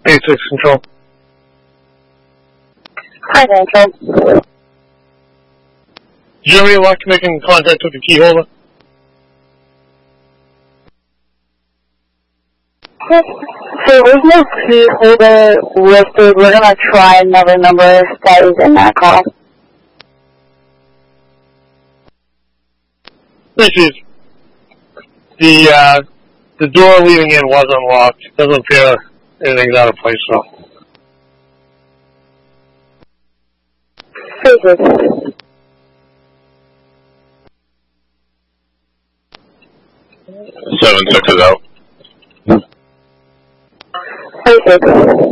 86 Control. Hi, Control. Did you have any luck making contact with the key holder? So there's no key holder listed. We're going to try another number that is in that call. Thank you. The door leading in was unlocked. Doesn't appear anything's out of place, so. Thank you. 7-6 is out. Thank you.